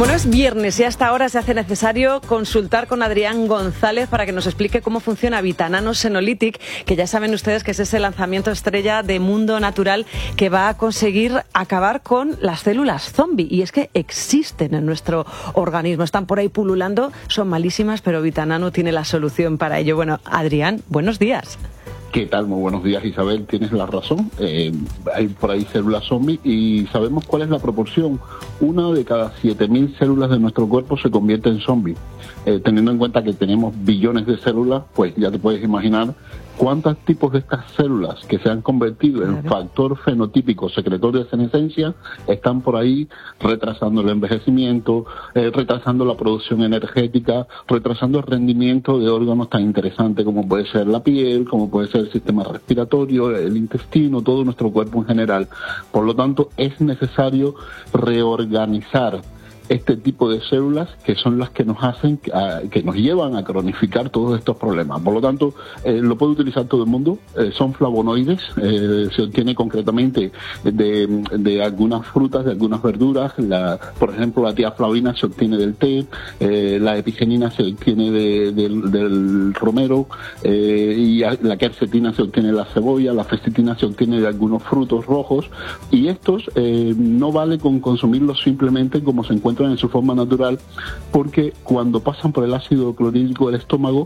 Bueno, es viernes y hasta ahora se hace necesario consultar con Adrián González para que nos explique cómo funciona Vitanano Senolytic, que ya saben ustedes que es ese lanzamiento estrella de Mundo Natural que va a conseguir acabar con las células zombie. Y es que existen en nuestro organismo, están por ahí pululando, son malísimas, pero Vitanano tiene la solución para ello. Bueno, Adrián, buenos días. ¿Qué tal? Muy buenos días, Isabel. Tienes la razón. Hay por ahí células zombies y sabemos cuál es la proporción. 1 de cada 7.000 células de nuestro cuerpo se convierte en zombie. Teniendo en cuenta que tenemos billones de células, pues ya te puedes imaginar cuántos tipos de estas células que se han convertido en factor fenotípico secretor de senescencia están por ahí retrasando el envejecimiento, retrasando la producción energética, retrasando el rendimiento de órganos tan interesantes como puede ser la piel, como puede ser el sistema respiratorio, el intestino, todo nuestro cuerpo en general. Por lo tanto, es necesario reorganizar este tipo de células que son las que nos hacen, que nos llevan a cronificar todos estos problemas. Por lo tanto, lo puede utilizar todo el mundo. Son flavonoides, se obtiene concretamente de algunas frutas, de algunas verduras. Por ejemplo, la tiaflavina se obtiene del té, la epigenina se obtiene del romero, y la quercetina se obtiene de la cebolla, la festitina se obtiene de algunos frutos rojos, y estos no vale con consumirlos simplemente como se encuentran en su forma natural, porque cuando pasan por el ácido clorhídrico del estómago,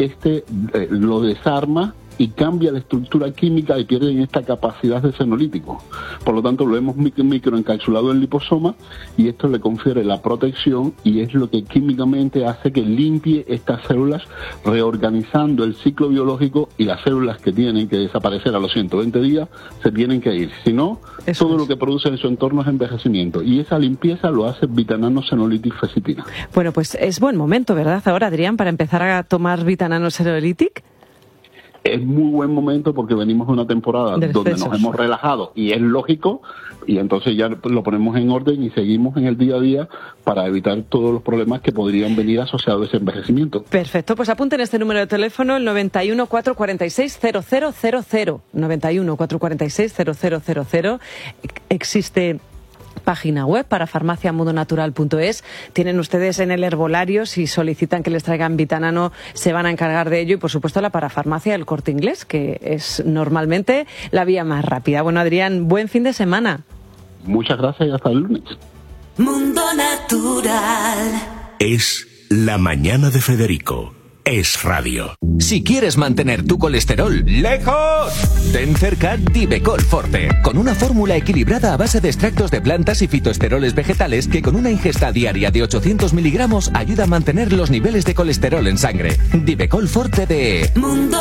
lo desarma y cambia la estructura química y pierden esta capacidad de senolítico. Por lo tanto, lo hemos microencapsulado en liposoma y esto le confiere la protección y es lo que químicamente hace que limpie estas células, reorganizando el ciclo biológico, y las células que tienen que desaparecer a los 120 días se tienen que ir. Si no, todo lo que produce en su entorno es envejecimiento, y esa limpieza lo hace Vitanano Senolytic Fecitina. Bueno, pues es buen momento, ¿verdad, ahora, Adrián, para empezar a tomar Vitanano Senolytic? Es muy buen momento porque venimos de una temporada donde nos hemos relajado y es lógico, y entonces ya lo ponemos en orden y seguimos en el día a día para evitar todos los problemas que podrían venir asociados a ese envejecimiento. Perfecto, pues apunten este número de teléfono, el 91 446 0000, 91 446 0000. Existe página web para farmaciamundonatural.es. Tienen ustedes en el herbolario, si solicitan que les traigan Vitanano, se van a encargar de ello, y por supuesto la parafarmacia del Corte Inglés, que es normalmente la vía más rápida. Bueno, Adrián, buen fin de semana. Muchas gracias y hasta el lunes. Mundo Natural. Es la mañana de Federico. Es radio. Si quieres mantener tu colesterol lejos, ten cerca Divecol Forte, con una fórmula equilibrada a base de extractos de plantas y fitoesteroles vegetales que con una ingesta diaria de 800 miligramos ayuda a mantener los niveles de colesterol en sangre. Divecol Forte de Mundo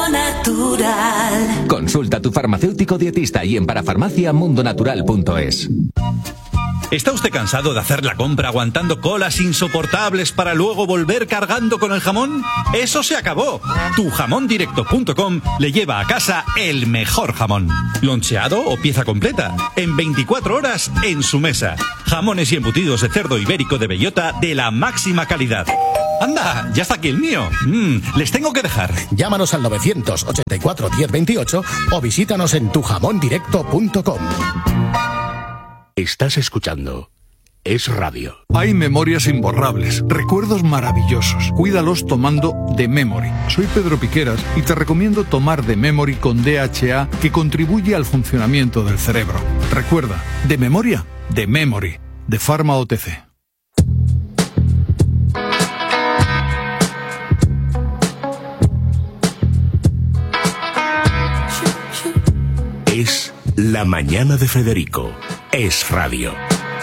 Natural. Consulta a tu farmacéutico dietista y en parafarmaciamundonatural.es. ¿Está usted cansado de hacer la compra aguantando colas insoportables para luego volver cargando con el jamón? ¡Eso se acabó! Tujamondirecto.com le lleva a casa el mejor jamón. Loncheado o pieza completa. En 24 horas en su mesa. Jamones y embutidos de cerdo ibérico de bellota de la máxima calidad. ¡Anda! ¡Ya está aquí el mío! Les tengo que dejar. Llámanos al 984 1028 o visítanos en tujamondirecto.com. Estás escuchando Es Radio. Hay memorias imborrables, recuerdos maravillosos. Cuídalos tomando The Memory. Soy Pedro Piqueras y te recomiendo tomar The Memory con DHA, que contribuye al funcionamiento del cerebro. Recuerda, de memoria, The Memory, de Pharma OTC. Es la mañana de Federico. Es radio.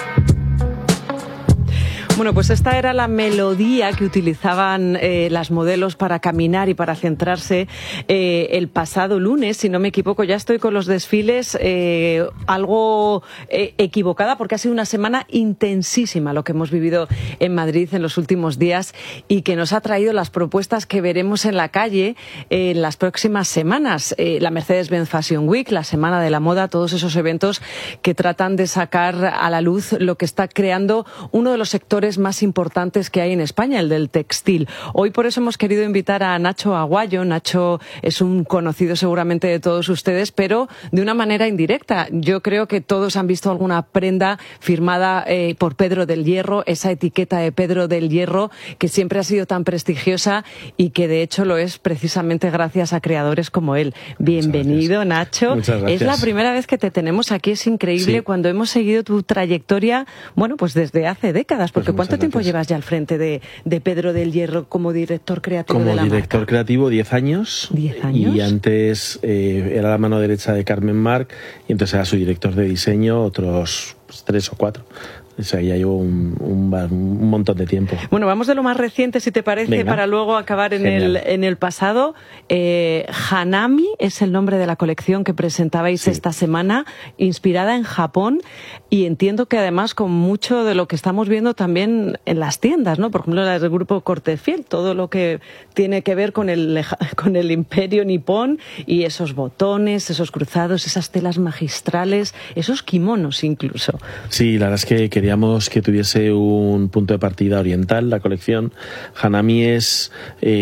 Bueno, pues esta era la melodía que utilizaban las modelos para caminar y para centrarse el pasado lunes, si no me equivoco. Ya estoy con los desfiles algo equivocada, porque ha sido una semana intensísima lo que hemos vivido en Madrid en los últimos días, y que nos ha traído las propuestas que veremos en la calle en las próximas semanas. La Mercedes-Benz Fashion Week, la Semana de la Moda, todos esos eventos que tratan de sacar a la luz lo que está creando uno de los sectores sectores más importantes que hay en España, el del textil. Hoy por eso hemos querido invitar a Nacho Aguayo. Nacho es un conocido seguramente de todos ustedes, pero de una manera indirecta. Yo creo que todos han visto alguna prenda firmada por Pedro del Hierro, esa etiqueta de Pedro del Hierro que siempre ha sido tan prestigiosa y que de hecho lo es precisamente gracias a creadores como él. Bienvenido, Nacho. Muchas gracias. Es la primera vez que te tenemos aquí, es increíble cuando hemos seguido tu trayectoria, bueno, pues desde hace décadas, porque ¿cuánto tiempo llevas ya al frente de Pedro del Hierro como director creativo de la marca? Como director creativo 10 años. 10 años. Y antes era la mano derecha de Carmen Marc y entonces era su director de diseño otros 3 o 4. O sea, ya llevo un montón de tiempo. Bueno, vamos de lo más reciente, si te parece, Venga. para luego acabar en el pasado. Hanami es el nombre de la colección que presentabais esta semana, inspirada en Japón, y entiendo que además con mucho de lo que estamos viendo también en las tiendas, ¿no? Por ejemplo, las del grupo Cortefiel, todo lo que tiene que ver con el imperio nipón y esos botones, esos cruzados, esas telas magistrales, esos kimonos incluso. Sí, la verdad es que queríamos que tuviese un punto de partida oriental la colección. Hanami es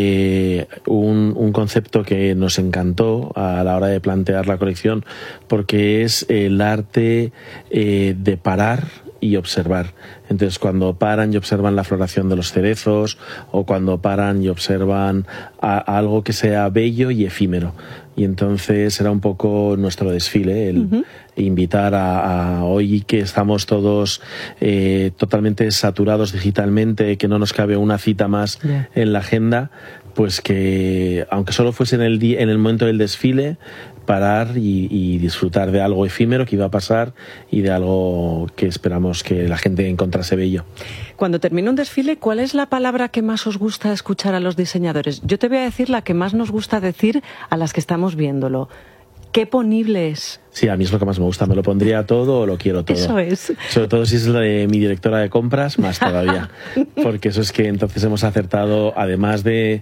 un concepto que nos encantó a la hora de plantear la colección porque es el arte de parar y observar. Entonces, cuando paran y observan la floración de los cerezos o cuando paran y observan algo que sea bello y efímero. Y entonces era un poco nuestro desfile, el invitar a hoy que estamos todos totalmente saturados digitalmente, que no nos cabe una cita más en la agenda, pues que aunque solo fuese en el momento del desfile, parar y disfrutar de algo efímero que iba a pasar y de algo que esperamos que la gente encontrase bello. Cuando termina un desfile, ¿cuál es la palabra que más os gusta escuchar a los diseñadores? Yo te voy a decir la que más nos gusta decir a las que estamos viéndolo. ¿Qué ponible es? Sí, a mí es lo que más me gusta. Me lo pondría todo o lo quiero todo. Eso es. Sobre todo si es mi directora de compras, más todavía. Porque eso es que entonces hemos acertado, además de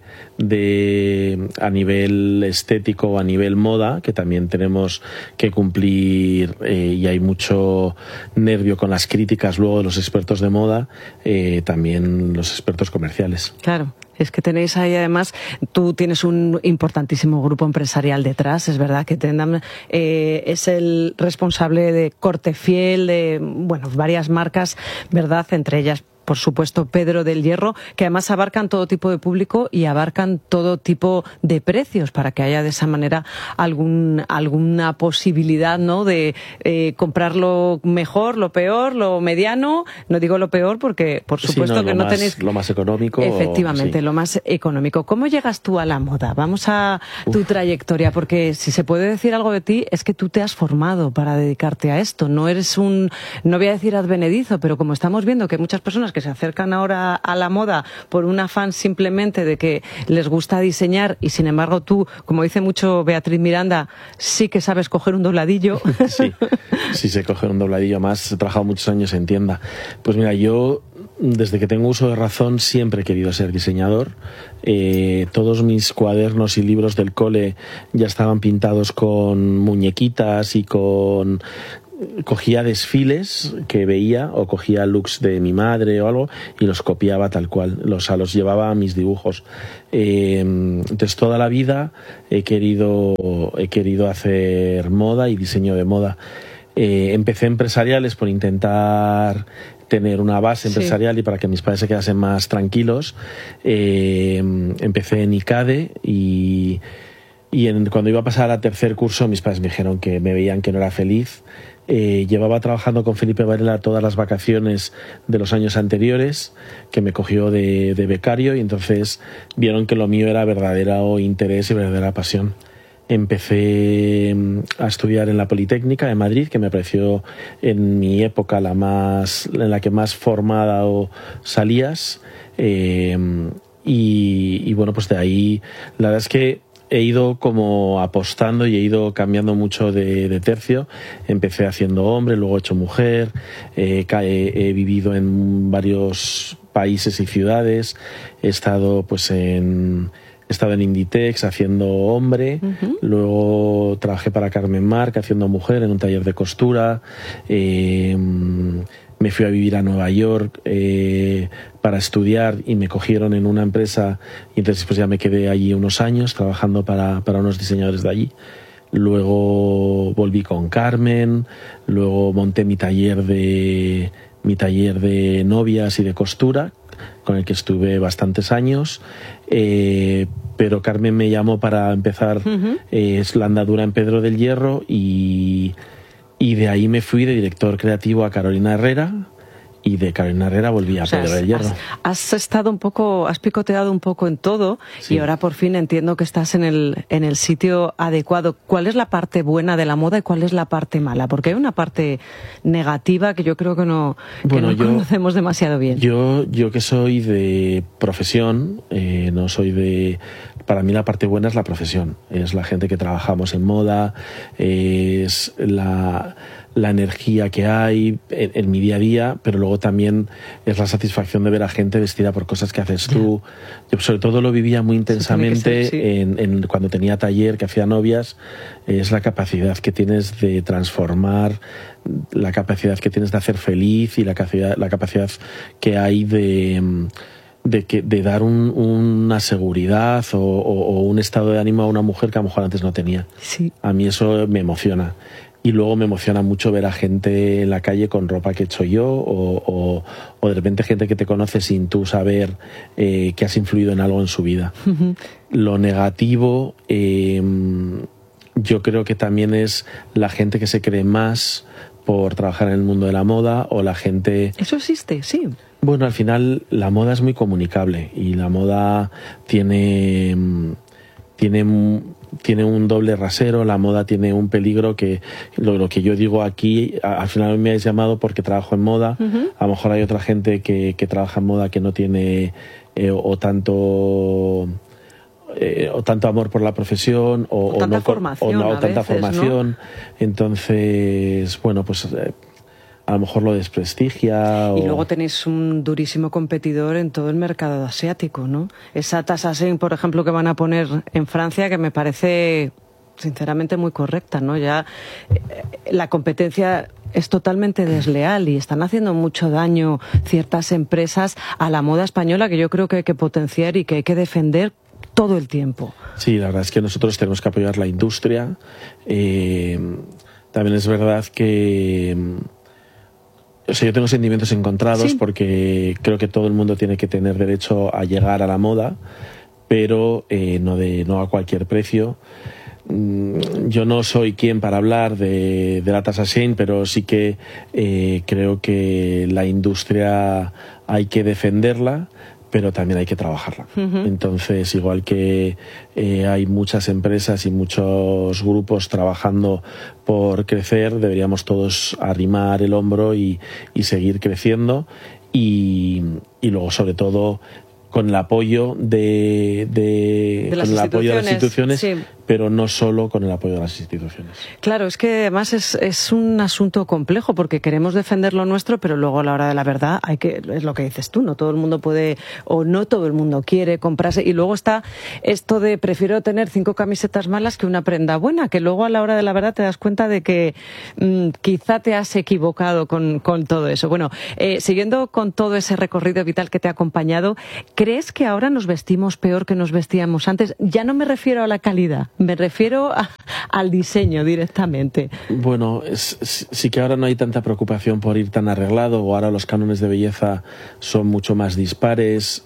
a nivel estético o a nivel moda, que también tenemos que cumplir y hay mucho nervio con las críticas luego de los expertos de moda, también los expertos comerciales. Claro. Es que tenéis ahí, además, tú tienes un importantísimo grupo empresarial detrás, es verdad que es el responsable de Cortefiel, de varias marcas, ¿verdad? Entre ellas, por supuesto, Pedro del Hierro, que además abarcan todo tipo de público y abarcan todo tipo de precios para que haya de esa manera alguna posibilidad, ¿no? De comprar lo mejor, lo peor, lo mediano. No digo lo peor porque, por supuesto, que no tenéis... Lo más económico. Efectivamente, lo más económico. ¿Cómo llegas tú a la moda? Vamos a tu trayectoria, porque si se puede decir algo de ti, es que tú te has formado para dedicarte a esto. No eres no voy a decir advenedizo, pero como estamos viendo que muchas personas que se acercan ahora a la moda por un afán simplemente de que les gusta diseñar y sin embargo tú, como dice mucho Beatriz Miranda, sí que sabes coger un dobladillo. Sí sé coger un dobladillo, más he trabajado muchos años en tienda. Pues mira, yo desde que tengo uso de razón siempre he querido ser diseñador. Todos mis cuadernos y libros del cole ya estaban pintados con muñequitas y cogía desfiles que veía o cogía looks de mi madre o algo y los copiaba tal cual, los llevaba a mis dibujos. Entonces toda la vida he querido hacer moda y diseño de moda. Empecé empresariales por intentar tener una base empresarial y para que mis padres se quedasen más tranquilos. Empecé en ICADE y cuando iba a pasar a tercer curso mis padres me dijeron que me veían que no era feliz. Llevaba trabajando con Felipe Varela todas las vacaciones de los años anteriores, que me cogió de becario y entonces vieron que lo mío era verdadero interés y verdadera pasión. Empecé a estudiar en la Politécnica de Madrid, que me pareció en mi época en la que más formada salías, y bueno, pues de ahí la verdad es que he ido como apostando y he ido cambiando mucho de tercio. Empecé haciendo hombre, luego he hecho mujer, he vivido en varios países y ciudades, he estado en Inditex haciendo hombre, luego trabajé para Carmen Marc haciendo mujer en un taller de costura, me fui a vivir a Nueva York para estudiar y me cogieron en una empresa y entonces pues ya me quedé allí unos años trabajando para unos diseñadores de allí. Luego volví con Carmen, luego monté mi taller de novias y de costura, con el que estuve bastantes años, pero Carmen me llamó para empezar la andadura en Pedro del Hierro y de ahí me fui de director creativo a Carolina Herrera. Y de Carolina Herrera volví a Pedro del Hierro. Has picoteado un poco en todo, sí. Y ahora por fin entiendo que estás en el sitio adecuado. ¿Cuál es la parte buena de la moda y cuál es la parte mala? Porque hay una parte negativa que yo creo que no conocemos demasiado bien. Yo que soy de profesión, no soy de... Para mí la parte buena es la profesión, es la gente que trabajamos en moda, es la energía que hay en mi día a día, pero luego también es la satisfacción de ver a gente vestida por cosas que haces tú. Yo sobre todo lo vivía muy intensamente en cuando tenía taller, que hacía novias, es la capacidad que tienes de transformar, la capacidad que tienes de hacer feliz y la capacidad que hay de dar una seguridad o un estado de ánimo a una mujer que a lo mejor antes no tenía. Sí. A mí eso me emociona. Y luego me emociona mucho ver a gente en la calle con ropa que he hecho yo o de repente gente que te conoce sin tú saber que has influido en algo en su vida. Uh-huh. Lo negativo yo creo que también es la gente que se cree más por trabajar en el mundo de la moda o la gente... Eso existe, sí. Bueno, al final la moda es muy comunicable y la moda tiene un doble rasero, la moda tiene un peligro que lo que yo digo aquí, al final me habéis llamado porque trabajo en moda, uh-huh. A lo mejor hay otra gente que trabaja en moda que no tiene o tanto amor por la profesión o tanta formación, ¿no? Entonces, bueno, pues a lo mejor lo desprestigia. Y luego tenéis un durísimo competidor en todo el mercado asiático, ¿no? Esa tasa SEIN, por ejemplo, que van a poner en Francia, que me parece sinceramente muy correcta, ¿no? Ya la competencia es totalmente desleal y están haciendo mucho daño ciertas empresas a la moda española, que yo creo que hay que potenciar y que hay que defender todo el tiempo. Sí, la verdad es que nosotros tenemos que apoyar la industria. También es verdad que... O sea, yo tengo sentimientos encontrados, ¿sí? Porque creo que todo el mundo tiene que tener derecho a llegar a la moda, pero no a cualquier precio. Yo no soy quien para hablar de la tasa SEIN, pero sí que creo que la industria hay que defenderla, pero también hay que trabajarla. Uh-huh. Entonces, igual que hay muchas empresas y muchos grupos trabajando por crecer, deberíamos todos arrimar el hombro y seguir creciendo y luego, sobre todo, con el apoyo de las instituciones, sí. Pero no solo con el apoyo de las instituciones. Claro, es que además es un asunto complejo porque queremos defender lo nuestro, pero luego a la hora de la verdad es lo que dices tú, no todo el mundo puede o no todo el mundo quiere comprarse. Y luego está esto de prefiero tener 5 camisetas malas que una prenda buena, que luego a la hora de la verdad te das cuenta de que quizá te has equivocado con todo eso. Bueno, siguiendo con todo ese recorrido vital que te ha acompañado, ¿crees que ahora nos vestimos peor que nos vestíamos antes? Ya no me refiero a la calidad, me refiero al diseño directamente. Bueno, sí que ahora no hay tanta preocupación por ir tan arreglado, o ahora los cánones de belleza son mucho más dispares,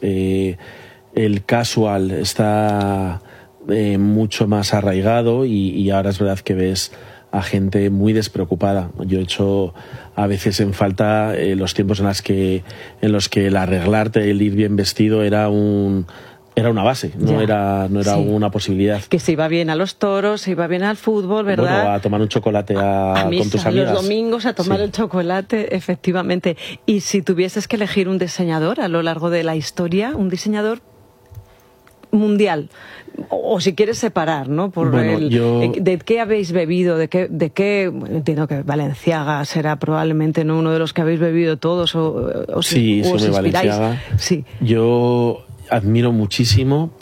el casual está mucho más arraigado y ahora es verdad que ves a gente muy despreocupada. Yo he hecho a veces en falta los tiempos en los que el arreglarte, el ir bien vestido era una base, no era sí. Una posibilidad. Que se iba bien a los toros, se iba bien al fútbol, ¿verdad? Bueno, a tomar un chocolate con tus amigas. Los domingos a tomar el chocolate, efectivamente. Y si tuvieses que elegir un diseñador a lo largo de la historia, un diseñador mundial, o si quieres separar, ¿no? ¿De qué habéis bebido? ¿De qué? Entiendo que Balenciaga será probablemente no uno de los que habéis bebido todos sí, o os inspiráis. Balenciaga. Sí. Yo admiro muchísimo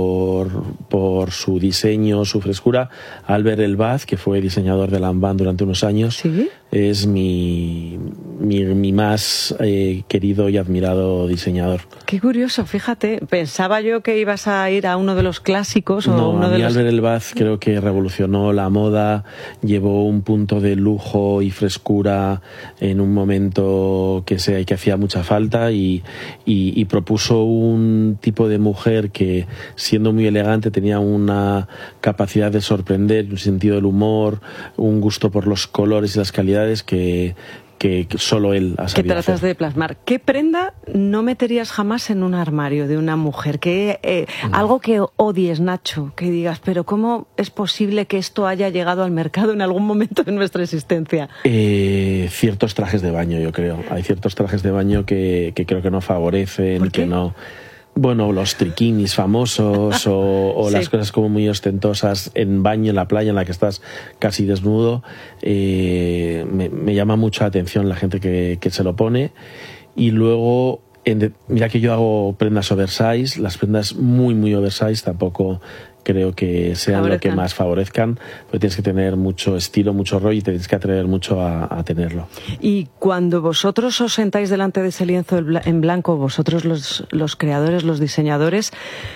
por su diseño, su frescura, Albert Elbaz, que fue diseñador de Lanvin durante unos años. ¿Sí? Es mi mi más querido y admirado diseñador. Qué curioso, fíjate, pensaba yo que ibas a ir a uno de los clásicos o uno de los... Albert Elbaz creo que revolucionó la moda, llevó un punto de lujo y frescura en un momento que hacía mucha falta y propuso un tipo de mujer que, siendo muy elegante, tenía una capacidad de sorprender, un sentido del humor, un gusto por los colores y las calidades que solo él ha sabido hacer. Que tratas de plasmar. ¿Qué prenda no meterías jamás en un armario de una mujer? Algo que odies, Nacho, que digas, pero ¿cómo es posible que esto haya llegado al mercado en algún momento de nuestra existencia? Ciertos trajes de baño, yo creo. Hay ciertos trajes de baño que creo que no favorecen, ¿por qué? Que no... Bueno, los triquinis famosos o sí, las cosas como muy ostentosas en baño, en la playa, en la que estás casi desnudo, me llama mucho la atención la gente que se lo pone. Y luego, mira que yo hago prendas oversize, las prendas muy, muy oversize tampoco creo que sean lo que más favorezcan, porque tienes que tener mucho estilo, mucho rollo y tienes que atrever mucho a tenerlo. Y cuando vosotros os sentáis delante de ese lienzo en blanco, vosotros los creadores, los diseñadores,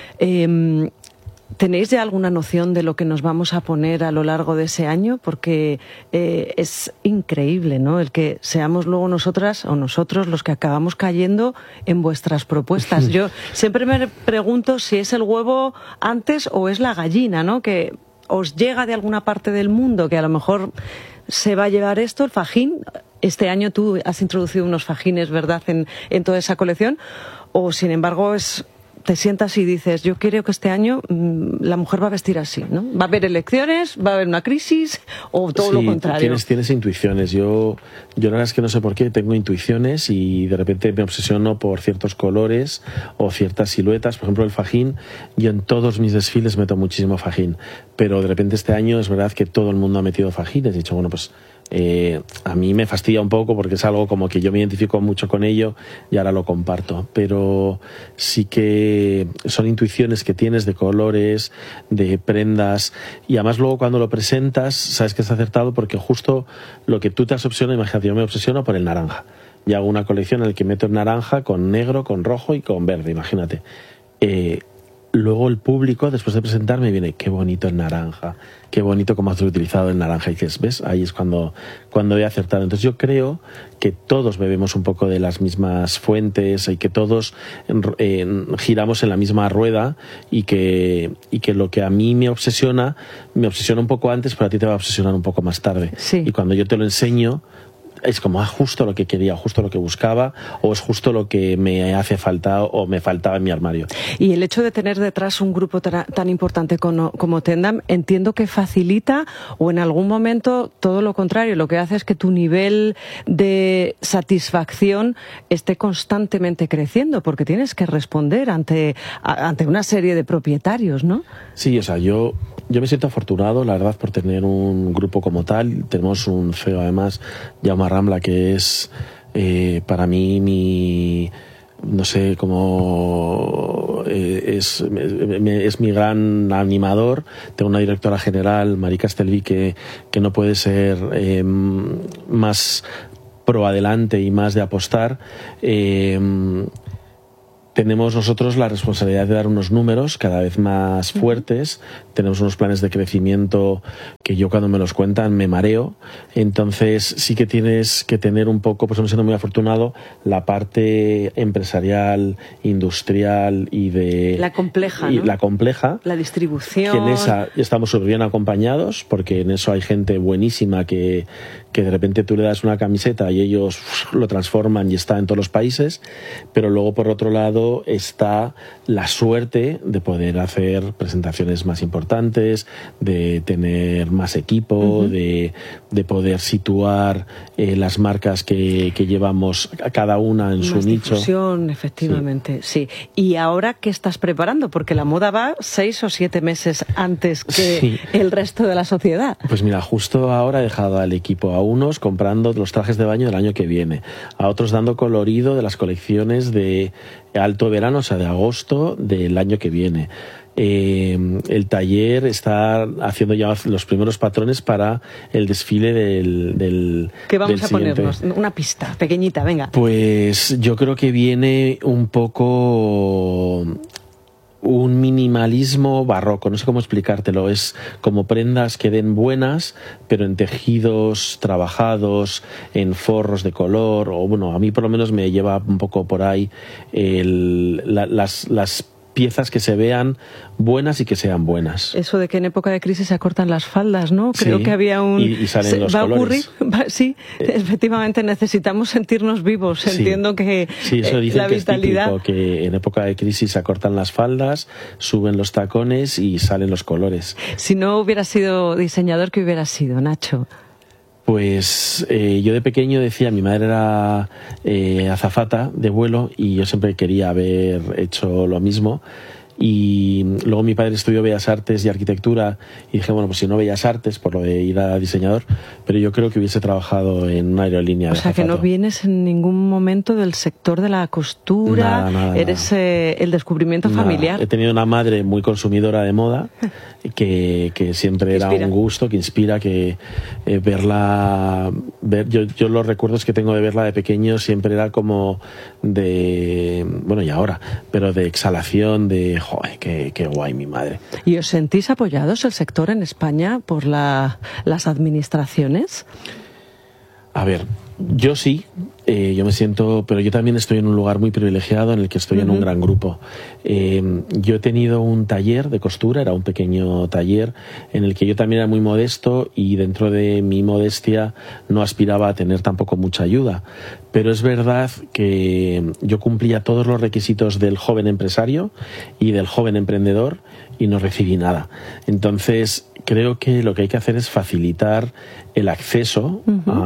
¿tenéis ya alguna noción de lo que nos vamos a poner a lo largo de ese año? Porque es increíble, ¿no? El que seamos luego nosotras o nosotros los que acabamos cayendo en vuestras propuestas. Yo siempre me pregunto si es el huevo antes o es la gallina, ¿no? Que os llega de alguna parte del mundo, que a lo mejor se va a llevar esto, el fajín. Este año tú has introducido unos fajines, ¿verdad?, en toda esa colección. O, sin embargo, te sientas y dices, yo creo que este año la mujer va a vestir así, ¿no? Va a haber elecciones, va a haber una crisis, o todo lo contrario. Tienes intuiciones. Yo la verdad es que no sé por qué tengo intuiciones y de repente me obsesiono por ciertos colores o ciertas siluetas. Por ejemplo, el fajín, yo en todos mis desfiles meto muchísimo fajín, pero de repente este año es verdad que todo el mundo ha metido fajines. He dicho, bueno, pues a mí me fastidia un poco porque es algo como que yo me identifico mucho con ello y ahora lo comparto, pero sí que son intuiciones que tienes de colores, de prendas, y además luego cuando lo presentas sabes que está acertado porque justo lo que tú te has obsesionado, imagínate, yo me obsesiono por el naranja y hago una colección en la que meto el naranja con negro, con rojo y con verde, imagínate. Luego el público, después de presentarme, viene, qué bonito el naranja, qué bonito cómo has utilizado el naranja. Y dices, ¿ves? Ahí es cuando he acertado. Entonces yo creo que todos bebemos un poco de las mismas fuentes y que todos giramos en la misma rueda y que lo que a mí me obsesiona un poco antes, pero a ti te va a obsesionar un poco más tarde. Sí. Y cuando yo te lo enseño, es como justo lo que quería, justo lo que buscaba, o es justo lo que me hace falta o me faltaba en mi armario. Y el hecho de tener detrás un grupo tan importante como Tendam, entiendo que facilita, o en algún momento todo lo contrario, lo que hace es que tu nivel de satisfacción esté constantemente creciendo, porque tienes que responder ante una serie de propietarios, ¿no? Sí, o sea, yo me siento afortunado, la verdad, por tener un grupo como tal. Tenemos un CEO, además, Jaume Rambla, que es para mí no sé cómo es mi gran animador. Tengo una directora general, Mari Castelví, que no puede ser más pro adelante y más de apostar. Tenemos nosotros la responsabilidad de dar unos números cada vez más fuertes. Tenemos unos planes de crecimiento que yo cuando me los cuentan me mareo. Entonces sí que tienes que tener un poco, pues hemos sido muy afortunado, la parte empresarial, industrial y de... La compleja, y ¿no? La compleja. La distribución. Que en esa estamos súper bien acompañados, porque en eso hay gente buenísima que de repente tú le das una camiseta y ellos lo transforman y está en todos los países. Pero luego, por otro lado, está la suerte de poder hacer presentaciones más importantes, de tener más equipo, de poder situar las marcas que llevamos a cada una en su nicho. Difusión, efectivamente, sí. ¿Y ahora qué estás preparando? Porque la moda va 6 o 7 meses antes que el resto de la sociedad. Pues mira, justo ahora he dejado al equipo a unos comprando los trajes de baño del año que viene, a otros dando colorido de las colecciones de alto verano, o sea, de agosto del año que viene. el taller está haciendo ya los primeros patrones para el desfile del ¿Qué vamos a siguiente. ponernos? Una pista pequeñita, venga. Pues yo creo que viene un poco un minimalismo barroco, no sé cómo explicártelo, es como prendas que den buenas, pero en tejidos trabajados, en forros de color, o bueno, a mí por lo menos me lleva un poco por ahí las piezas que se vean buenas y que sean buenas. Eso de que en época de crisis se acortan las faldas, ¿no? Creo que había un... Y salen los ¿va colores? a ocurrir? Sí, efectivamente necesitamos sentirnos vivos. Sí. Entiendo que sí, eso dicen la que vitalidad... es típico, que en época de crisis se acortan las faldas, suben los tacones y salen los colores. Si no hubieras sido diseñador, ¿qué hubieras sido, Nacho? Pues yo de pequeño decía, mi madre era azafata de vuelo y yo siempre quería haber hecho lo mismo. Y luego mi padre estudió Bellas Artes y Arquitectura y dije, bueno, pues si no Bellas Artes, por lo de ir a diseñador, pero yo creo que hubiese trabajado en una aerolínea. O sea, que no vienes en ningún momento del sector de la costura, nada, eres el descubrimiento familiar. He tenido una madre muy consumidora de moda que siempre era un gusto, que inspira, que verla... Yo los recuerdos que tengo de verla de pequeño siempre era como de... Bueno, y ahora, pero de exhalación, de... ¡Joder, qué guay mi madre! ¿Y os sentís apoyados el sector en España por las administraciones? A ver, yo sí, yo me siento, pero yo también estoy en un lugar muy privilegiado en el que estoy en un gran grupo. Yo he tenido un taller de costura, era un pequeño taller en el que yo también era muy modesto y dentro de mi modestia no aspiraba a tener tampoco mucha ayuda. Pero es verdad que yo cumplía todos los requisitos del joven empresario y del joven emprendedor y no recibí nada. Entonces, creo que lo que hay que hacer es facilitar el acceso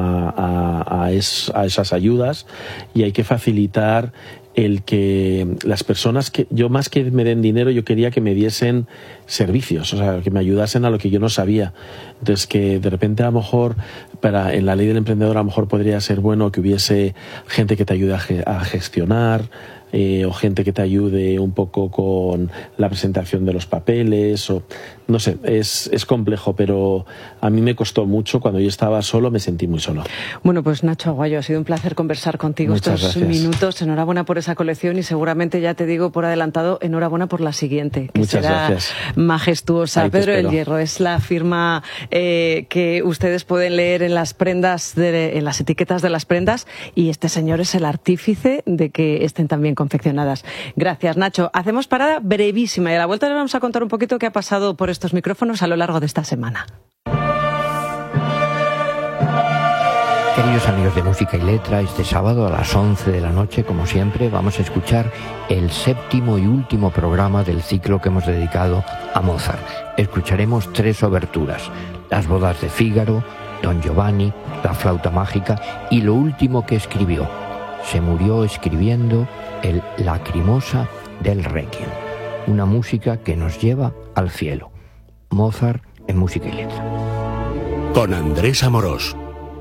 a esas ayudas y hay que facilitar el que las personas que yo más que me den dinero yo quería que me diesen servicios, o sea, que me ayudasen a lo que yo no sabía. Entonces que de repente a lo mejor en la ley del emprendedor a lo mejor podría ser bueno que hubiese gente que te ayude a gestionar, o gente que te ayude un poco con la presentación de los papeles, o no sé, es complejo, pero a mí me costó mucho. Cuando yo estaba solo me sentí muy solo. Bueno, pues Nacho Aguayo, ha sido un placer conversar contigo estos minutos. Enhorabuena por esa colección y seguramente, ya te digo por adelantado, enhorabuena por la siguiente, que muchas será gracias. Majestuosa. Pedro del Hierro es la firma que ustedes pueden leer en las prendas, en las etiquetas de las prendas, y este señor es el artífice de que estén también confeccionadas. Gracias, Nacho. Hacemos parada brevísima y a la vuelta les vamos a contar un poquito qué ha pasado por estos micrófonos a lo largo de esta semana. Queridos amigos de Música y Letra, este sábado a las 11 de la noche, como siempre, vamos a escuchar el séptimo y último programa del ciclo que hemos dedicado a Mozart. Escucharemos 3 oberturas: Las bodas de Fígaro, Don Giovanni, La flauta mágica y lo último que escribió. Se murió escribiendo el Lacrimosa del Requiem, una música que nos lleva al cielo. Mozart en Música y Letra. Con Andrés Amorós.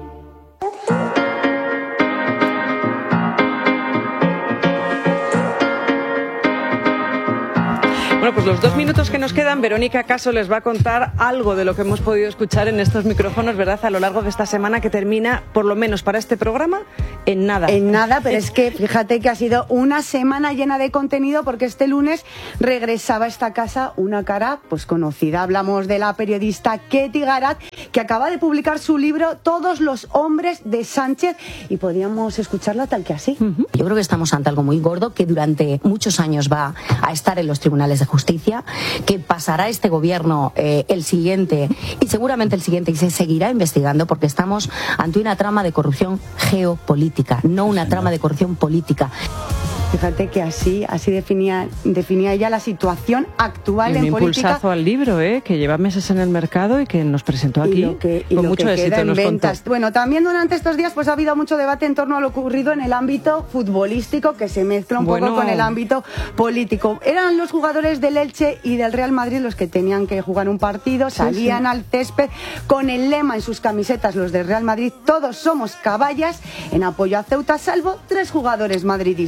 Bueno, pues los 2 minutos que nos quedan, Verónica Caso les va a contar algo de lo que hemos podido escuchar en estos micrófonos, ¿verdad?, a lo largo de esta semana, que termina, por lo menos para este programa, en nada. En nada, pero es que fíjate que ha sido una semana llena de contenido, porque este lunes regresaba a esta casa una cara pues conocida. Hablamos de la periodista Ketty Garat, que acaba de publicar su libro Todos los hombres de Sánchez, y podríamos escucharla tal que así. Yo creo que estamos ante algo muy gordo, que durante muchos años va a estar en los tribunales de justicia, que pasará este gobierno, el siguiente y seguramente el siguiente, y se seguirá investigando, porque estamos ante una trama de corrupción geopolítica, no una trama de corrupción política. Fíjate que así definía ella la situación actual en política. Un impulsazo al libro, que lleva meses en el mercado y que nos presentó aquí con mucho éxito. Nos ventas. Bueno, también durante estos días pues ha habido mucho debate en torno a lo ocurrido en el ámbito futbolístico, que se mezcla un poco con el ámbito político. Eran los jugadores del Elche y del Real Madrid los que tenían que jugar un partido, salían al césped con el lema en sus camisetas, los del Real Madrid: todos somos caballas, en apoyo a Ceuta, salvo 3 jugadores madridistas.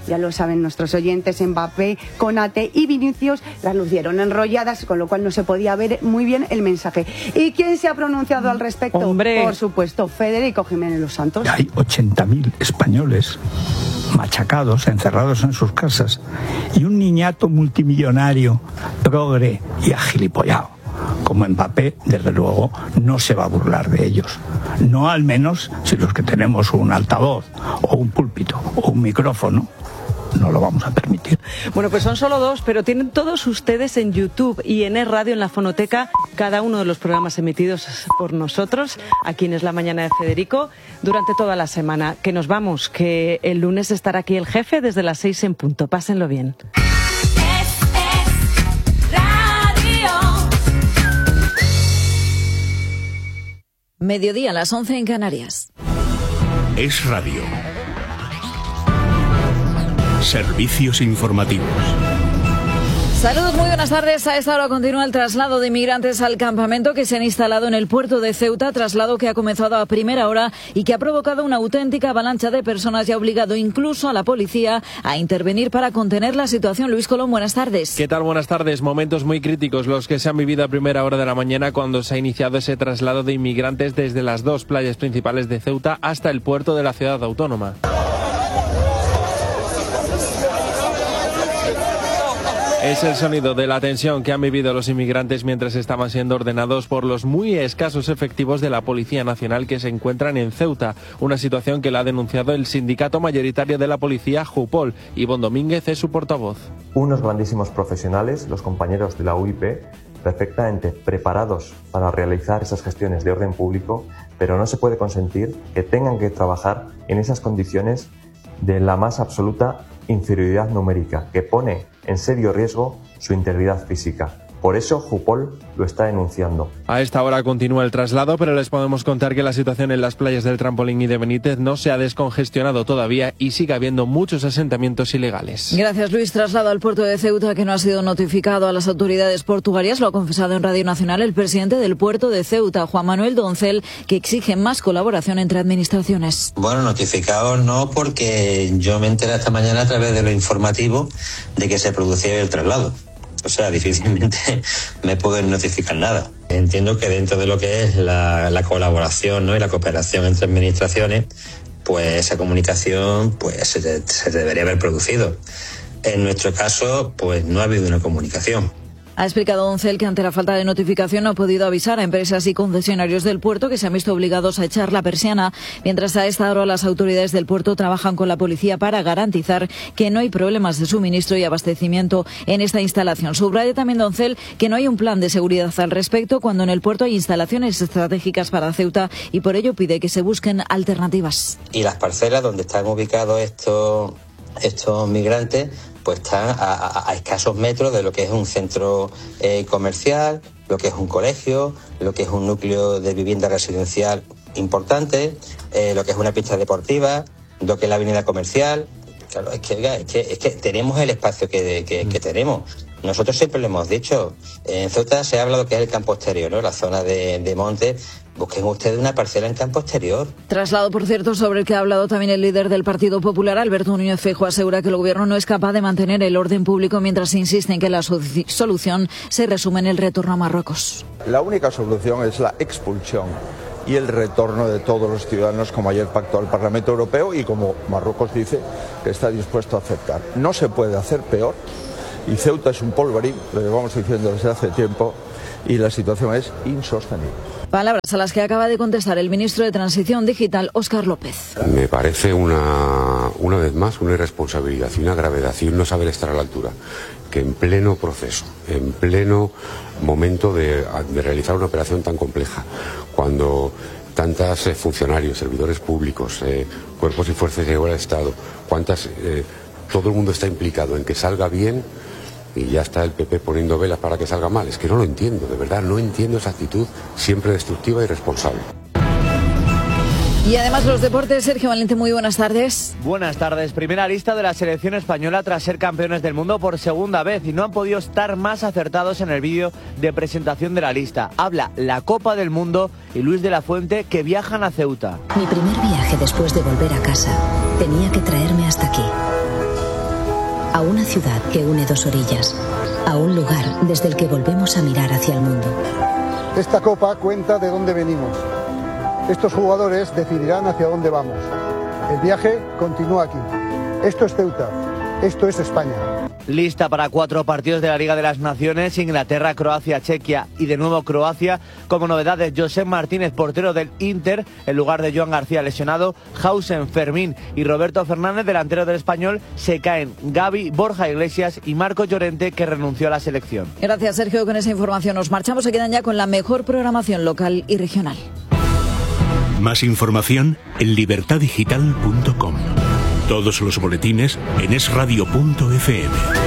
ya lo saben nuestros oyentes, Mbappé, Konaté y Vinicius las lucieron enrolladas, con lo cual no se podía ver muy bien el mensaje. ¿Y quién se ha pronunciado al respecto? ¡Hombre! Por supuesto, Federico Jiménez Los Santos. Hay 80.000 españoles machacados, encerrados en sus casas, y un niñato multimillonario, progre y agilipollado como Mbappé, desde luego, no se va a burlar de ellos. No, al menos si los que tenemos un altavoz o un púlpito o un micrófono no lo vamos a permitir. Bueno, pues son solo 2, pero tienen todos ustedes en YouTube y en E-Radio, en la fonoteca, cada uno de los programas emitidos por nosotros, aquí en Es la Mañana de Federico, durante toda la semana. Que nos vamos, que el lunes estará aquí el jefe desde las 6 en punto. Pásenlo bien. Mediodía a las 11 en Canarias. Es Radio. Servicios informativos. Saludos, muy buenas tardes. A esta hora continúa el traslado de inmigrantes al campamento que se han instalado en el puerto de Ceuta, traslado que ha comenzado a primera hora y que ha provocado una auténtica avalancha de personas y ha obligado incluso a la policía a intervenir para contener la situación. Luis Colón, buenas tardes. ¿Qué tal? Buenas tardes. Momentos muy críticos los que se han vivido a primera hora de la mañana cuando se ha iniciado ese traslado de inmigrantes desde las 2 playas principales de Ceuta hasta el puerto de la ciudad autónoma. Es el sonido de la tensión que han vivido los inmigrantes mientras estaban siendo ordenados por los muy escasos efectivos de la Policía Nacional que se encuentran en Ceuta, una situación que la ha denunciado el sindicato mayoritario de la policía, Jupol. Ivonne Domínguez es su portavoz. Unos grandísimos profesionales, los compañeros de la UIP, perfectamente preparados para realizar esas gestiones de orden público, pero no se puede consentir que tengan que trabajar en esas condiciones de la más absoluta inferioridad numérica, que pone en serio riesgo su integridad física. Por eso Jupol lo está denunciando. A esta hora continúa el traslado, pero les podemos contar que la situación en las playas del Trampolín y de Benítez no se ha descongestionado todavía y sigue habiendo muchos asentamientos ilegales. Gracias, Luis. Traslado al puerto de Ceuta que no ha sido notificado a las autoridades portuarias, lo ha confesado en Radio Nacional el presidente del puerto de Ceuta, Juan Manuel Doncel, que exige más colaboración entre administraciones. Bueno, notificado no, porque yo me enteré esta mañana a través de lo informativo de que se producía el traslado. O sea, difícilmente me pueden notificar nada. Entiendo que dentro de lo que es la colaboración, ¿no?, y la cooperación entre administraciones, pues esa comunicación pues se debería haber producido. En nuestro caso, pues no ha habido una comunicación. Ha explicado Doncel que ante la falta de notificación no ha podido avisar a empresas y concesionarios del puerto que se han visto obligados a echar la persiana, mientras a esta hora las autoridades del puerto trabajan con la policía para garantizar que no hay problemas de suministro y abastecimiento en esta instalación. Subraya también Doncel que no hay un plan de seguridad al respecto cuando en el puerto hay instalaciones estratégicas para Ceuta y por ello pide que se busquen alternativas. Y las parcelas donde están ubicados estos migrantes pues están a escasos metros de lo que es un centro comercial, lo que es un colegio, lo que es un núcleo de vivienda residencial importante, lo que es una pista deportiva, lo que es la avenida comercial. Claro, es que tenemos el espacio que tenemos. Nosotros siempre lo hemos dicho. En Ceuta se habla de lo que es el campo exterior, ¿no?, la zona de monte. Busquen ustedes una parcela en campo exterior. Traslado, por cierto, sobre el que ha hablado también el líder del Partido Popular, Alberto Núñez Feijóo, asegura que el gobierno no es capaz de mantener el orden público mientras insiste en que la solución se resume en el retorno a Marruecos. La única solución es la expulsión y el retorno de todos los ciudadanos, como ayer pactó el Parlamento Europeo y como Marruecos dice que está dispuesto a aceptar. No se puede hacer peor y Ceuta es un polvorín, lo llevamos diciendo desde hace tiempo, y la situación es insostenible. Palabras a las que acaba de contestar el ministro de Transición Digital, Óscar López. Me parece una vez más una irresponsabilidad y una gravedad y un no saber estar a la altura, que en pleno proceso, en pleno momento de realizar una operación tan compleja, cuando tantos funcionarios, servidores públicos, cuerpos y fuerzas de seguridad del Estado, todo el mundo está implicado en que salga bien, y ya está el PP poniendo velas para que salga mal. Es que no lo entiendo, de verdad, no entiendo esa actitud siempre destructiva y irresponsable. Y además los deportes, Sergio Valente, muy buenas tardes. Buenas tardes. Primera lista de la selección española tras ser campeones del mundo por segunda vez y no han podido estar más acertados en el vídeo de presentación de la lista. Habla la Copa del Mundo y Luis de la Fuente, que viajan a Ceuta. Mi primer viaje después de volver a casa tenía que traerme hasta aquí. a una ciudad que une dos orillas, a un lugar desde el que volvemos a mirar hacia el mundo. Esta copa cuenta de dónde venimos. Estos jugadores decidirán hacia dónde vamos. El viaje continúa aquí. Esto es Ceuta. Esto es España. Lista para 4 partidos de la Liga de las Naciones: Inglaterra, Croacia, Chequia y de nuevo Croacia. Como novedades, Josep Martínez, portero del Inter, en lugar de Joan García lesionado. Hausen, Fermín y Roberto Fernández, delantero del Español. Se caen Gavi, Borja Iglesias y Marco Llorente, que renunció a la selección. Gracias, Sergio. Con esa información nos marchamos. Se quedan ya con la mejor programación local y regional. Más información en libertadigital.com. Todos los boletines en esradio.fm.